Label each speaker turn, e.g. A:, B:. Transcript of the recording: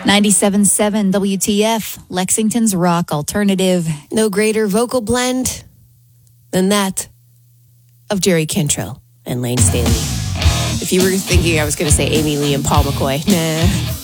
A: 97.7 WTF, Lexington's rock alternative.
B: No greater vocal blend than that of Jerry Cantrell and Lane Staley. If you were thinking I was going to say Amy Lee and Paul McCoy, nah.